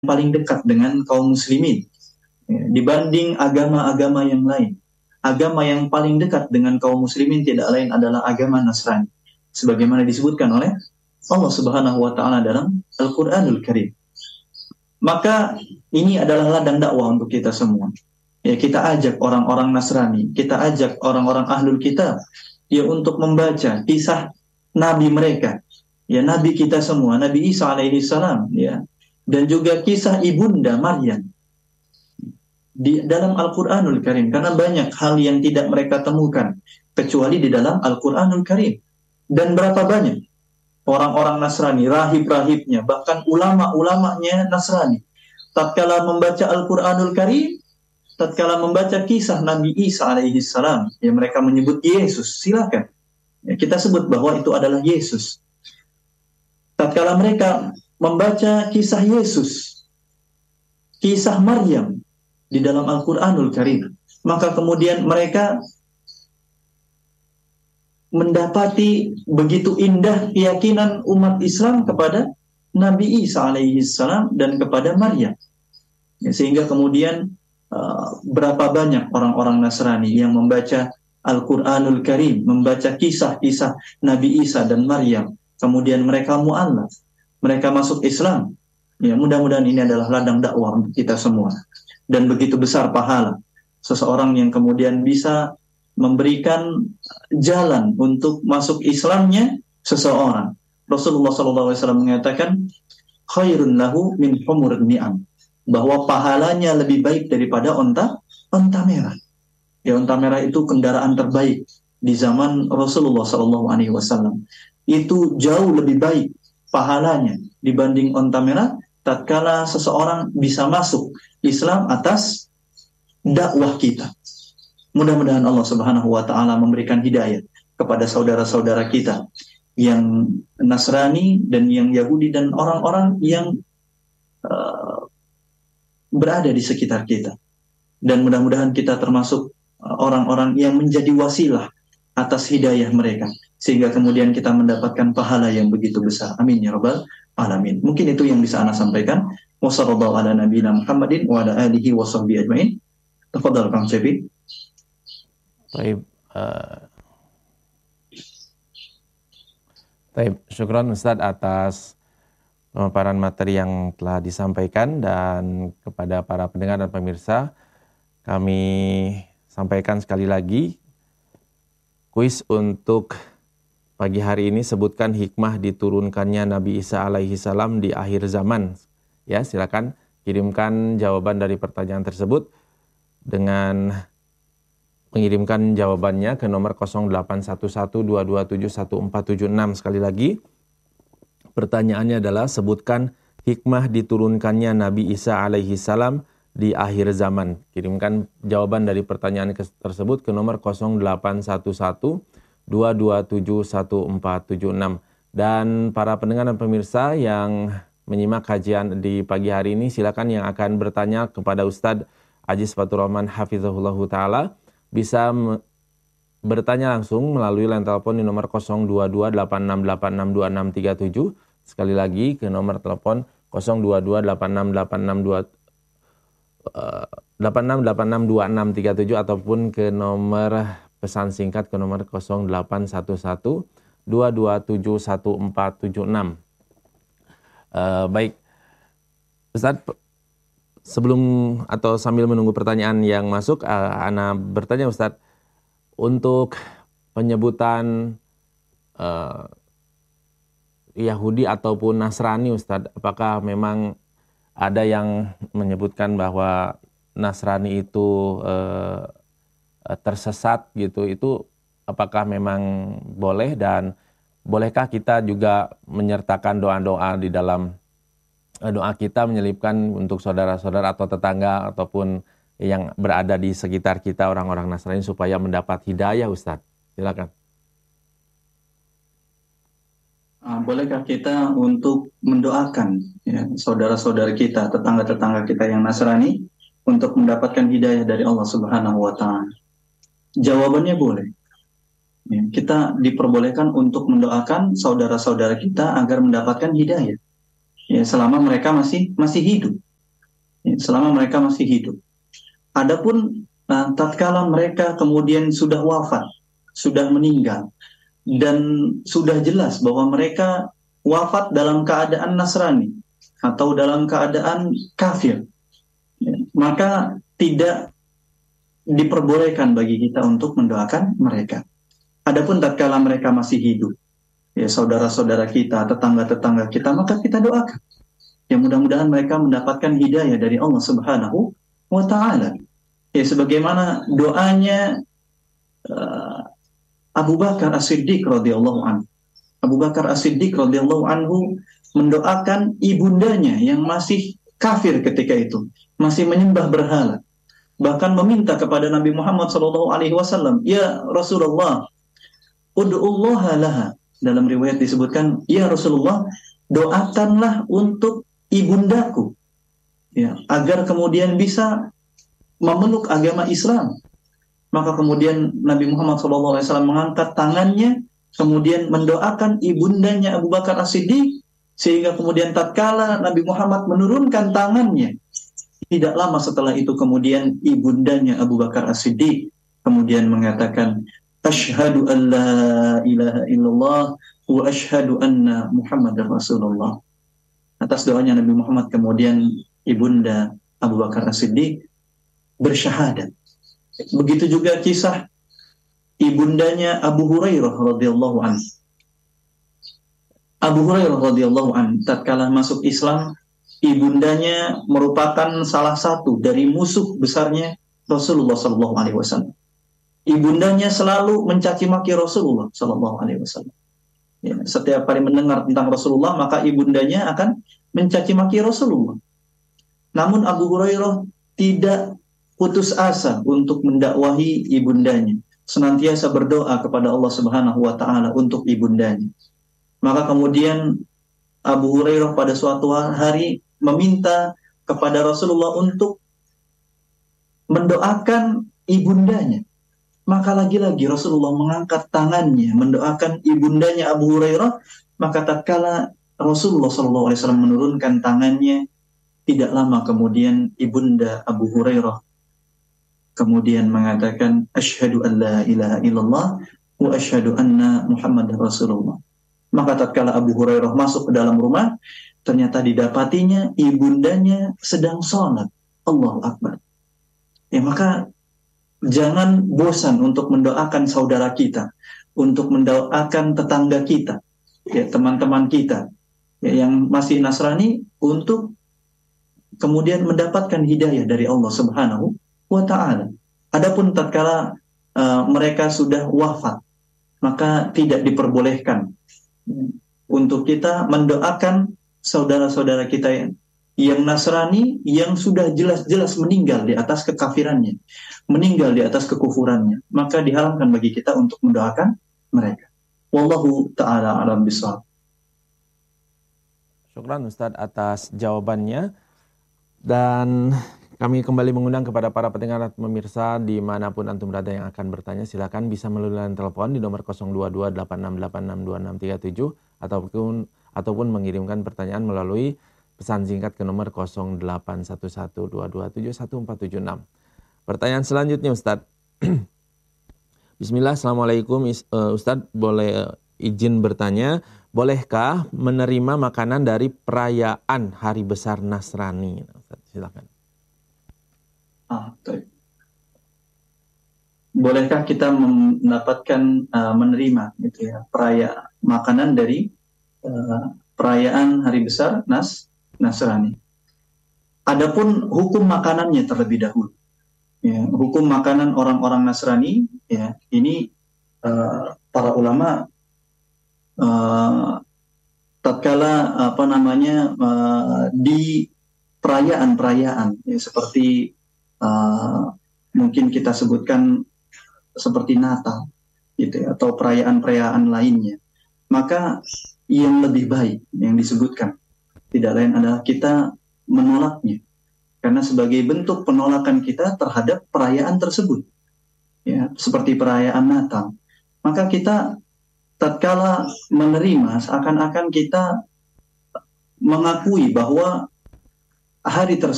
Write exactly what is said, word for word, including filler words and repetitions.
paling dekat dengan kaum muslimin ya, dibanding agama-agama yang lain. Agama yang paling dekat dengan kaum muslimin tidak lain adalah agama Nasrani, sebagaimana disebutkan oleh Allah Subhanahu wa taala dalam Al-Qur'anul Karim. Maka ini adalah ladang dakwah untuk kita semua. Ya, kita ajak orang-orang Nasrani, kita ajak orang-orang Ahlul Kitab ya untuk membaca kisah nabi mereka. Ya, nabi kita semua, Nabi Isa alaihi salam ya. Dan juga kisah ibunda Maryam di dalam Al-Qur'anul Karim, karena banyak hal yang tidak mereka temukan kecuali di dalam Al-Qur'anul Karim. Dan berapa banyak orang-orang Nasrani, rahib-rahibnya, bahkan ulama-ulamanya Nasrani, tatkala membaca Al-Qur'anul Karim, tatkala membaca kisah Nabi Isa alaihi salam, ya mereka menyebut Yesus, silakan. Ya, kita sebut bahwa itu adalah Yesus. Tatkala mereka membaca kisah Yesus, kisah Maryam di dalam Al-Qur'anul Karim, maka kemudian mereka mendapati begitu indah keyakinan umat Islam kepada Nabi Isa alaihi salam dan kepada Maryam. Ya, sehingga kemudian uh, berapa banyak orang-orang Nasrani yang membaca Al-Qur'anul Karim, membaca kisah-kisah Nabi Isa dan Maryam, kemudian mereka mu'allaf, mereka masuk Islam. Ya, mudah-mudahan ini adalah ladang dakwah untuk kita semua. Dan begitu besar pahala seseorang yang kemudian bisa memberikan jalan untuk masuk Islamnya seseorang. Rasulullah shallallahu alaihi wasallam mengatakan, khairun lahu min humurin ni'am, bahwa pahalanya lebih baik daripada onta onta merah. Ya, onta merah itu kendaraan terbaik di zaman Rasulullah shallallahu alaihi wasallam. Itu jauh lebih baik pahalanya dibanding onta merah tatkala seseorang bisa masuk Islam atas dakwah kita. Mudah-mudahan Allah Subhanahu wa taala memberikan hidayah kepada saudara-saudara kita yang Nasrani dan yang Yahudi dan orang-orang yang uh, berada di sekitar kita. Dan mudah-mudahan kita termasuk uh, orang-orang yang menjadi wasilah atas hidayah mereka, sehingga kemudian kita mendapatkan pahala yang begitu besar. Amin ya rabbal alamin. Mungkin itu yang bisa ana sampaikan. Wassallallahu ala nabiyina Muhammadin wa ala alihi wa sahbihi ajmain. Tafadhal Kang Cepi. Baik, uh, baik, syukran Ustaz atas pemaparan materi yang telah disampaikan, dan kepada para pendengar dan pemirsa kami sampaikan sekali lagi kuis untuk pagi hari ini. Sebutkan hikmah diturunkannya Nabi Isa alaihi salam di akhir zaman. Ya, silakan kirimkan jawaban dari pertanyaan tersebut dengan mengirimkan jawabannya ke nomor nol delapan satu satu dua dua tujuh satu empat tujuh enam. Sekali lagi, pertanyaannya adalah sebutkan hikmah diturunkannya Nabi Isa alaihi salam di akhir zaman. Kirimkan jawaban dari pertanyaan tersebut ke nomor nol delapan satu satu dua dua tujuh satu empat tujuh enam. Dan para pendengar dan pemirsa yang menyimak kajian di pagi hari ini, silakan yang akan bertanya kepada Ustadz Aziz Fatur Rahman hafizahullahu ta'ala bisa bertanya langsung melalui line telepon di nomor nol dua dua delapan enam delapan enam dua enam tiga tujuh. Sekali lagi ke nomor telepon nol dua dua delapan enam delapan enam dua delapan enam delapan enam dua enam tiga tujuh, ataupun ke nomor pesan singkat ke nomor nol delapan satu satu dua dua tujuh satu empat tujuh enam. Uh, baik, Ustaz, sebelum atau sambil menunggu pertanyaan yang masuk, uh, Ana bertanya Ustaz, untuk penyebutan uh, Yahudi ataupun Nasrani Ustaz, apakah memang ada yang menyebutkan bahwa Nasrani itu uh, tersesat gitu, itu apakah memang boleh, dan bolehkah kita juga menyertakan doa-doa di dalam doa kita, menyelipkan untuk saudara-saudara atau tetangga ataupun yang berada di sekitar kita orang-orang Nasrani supaya mendapat hidayah, Ustaz? Silakan. Bolehkah kita untuk mendoakan ya, saudara-saudara kita, tetangga-tetangga kita yang Nasrani untuk mendapatkan hidayah dari Allah Subhanahu wa taala? Jawabannya boleh. Ya, kita diperbolehkan untuk mendoakan saudara-saudara kita agar mendapatkan hidayah. Ya, selama mereka masih masih hidup. ya, selama mereka masih hidup. Adapun uh, tatkala mereka kemudian sudah wafat, sudah meninggal, dan sudah jelas bahwa mereka wafat dalam keadaan Nasrani atau dalam keadaan kafir, ya, maka tidak diperbolehkan bagi kita untuk mendoakan mereka. Adapun tatkala mereka masih hidup, ya saudara-saudara kita, tetangga-tetangga kita, maka kita doakan. Ya mudah-mudahan mereka mendapatkan hidayah dari Allah Subhanahu wa Ta'ala. Ya sebagaimana doanya uh, Abu Bakar As-Siddiq radhiyallahu anhu. Abu Bakar As-Siddiq radhiyallahu anhu mendoakan ibundanya yang masih kafir ketika itu, masih menyembah berhala. Bahkan meminta kepada Nabi Muhammad shallallahu alaihi wasallam, "Ya Rasulullah, ud'ullaha laha." Dalam riwayat disebutkan, "Ya Rasulullah, doakanlah untuk ibundaku, ya, agar kemudian bisa memeluk agama Islam." Maka kemudian Nabi Muhammad shallallahu alaihi wasallam mengangkat tangannya, kemudian mendoakan ibundanya Abu Bakar As-Siddiq, sehingga kemudian tatkala Nabi Muhammad menurunkan tangannya, tidak lama setelah itu kemudian ibundanya Abu Bakar As-Siddiq kemudian mengatakan, "Asyhadu an la ilaha illallah wa asyhadu anna Muhammadar Rasulullah." Atas doanya Nabi Muhammad kemudian ibunda Abu Bakar As-Siddiq bersyahadat. Begitu juga kisah ibundanya Abu Hurairah radhiyallahu anhu. Abu Hurairah radhiyallahu anhu tatkala masuk Islam, ibundanya merupakan salah satu dari musuh besarnya Rasulullah sallallahu alaihi wasallam. Ibundanya selalu mencaci maki Rasulullah sallallahu alaihi wasallam. Ya, setiap kali mendengar tentang Rasulullah, maka ibundanya akan mencaci maki Rasulullah. Namun Abu Hurairah tidak putus asa untuk mendakwahi ibundanya, senantiasa berdoa kepada Allah Subhanahu wa Ta'ala untuk ibundanya. Maka kemudian Abu Hurairah pada suatu hari meminta kepada Rasulullah untuk mendoakan ibundanya. Maka lagi-lagi Rasulullah mengangkat tangannya mendoakan ibundanya Abu Hurairah. Maka tatkala Rasulullah shallallahu alaihi wasallam menurunkan tangannya, tidak lama kemudian ibunda Abu Hurairah kemudian mengatakan, "Asyhadu an la ilaha illallah wa asyhadu anna Muhammadar Rasulullah." Maka tatkala Abu Hurairah masuk ke dalam rumah, ternyata didapatinya ibundanya sedang sholat. Allahu Akbar. Ya, maka jangan bosan untuk mendoakan saudara kita, untuk mendoakan tetangga kita, ya teman-teman kita, ya, yang masih Nasrani, untuk kemudian mendapatkan hidayah dari Allah Subhanahu wa Ta'ala. Adapun tatkala uh, mereka sudah wafat, maka tidak diperbolehkan untuk kita mendoakan saudara-saudara kita yang, yang Nasrani, yang sudah jelas-jelas meninggal di atas kekafirannya, meninggal di atas kekufurannya. Maka diharamkan bagi kita untuk mendoakan mereka. Wallahu ta'ala alam bishawab. Syukran Ustadz atas jawabannya. Dan kami kembali mengundang kepada para pendengar dan pemirsa dimanapun antum berada yang akan bertanya, silakan bisa melalui line telepon di nomor nol dua dua delapan enam delapan enam dua enam tiga tujuh ataupun ataupun mengirimkan pertanyaan melalui pesan singkat ke nomor nol delapan satu satu dua dua tujuh satu empat tujuh enam. Pertanyaan selanjutnya Ustadz. Bismillah, Assalamualaikum Ustadz, boleh izin bertanya, bolehkah menerima makanan dari perayaan Hari Besar Nasrani? Ustadz, silakan. Ah, bolehkah kita mendapatkan uh, menerima gitu ya perayaan makanan dari uh, perayaan Hari Besar Nas Nasrani? Adapun hukum makanannya terlebih dahulu, ya, hukum makanan orang-orang Nasrani, ya, ini uh, para ulama uh, tatkala apa namanya uh, di perayaan-perayaan, ya, seperti Uh, mungkin kita sebutkan seperti Natal gitu ya, atau perayaan-perayaan lainnya, maka yang lebih baik yang disebutkan tidak lain adalah kita menolaknya, karena sebagai bentuk penolakan kita terhadap perayaan tersebut, ya, seperti perayaan Natal, maka kita tatkala menerima seakan-akan kita mengakui bahwa hari tersebut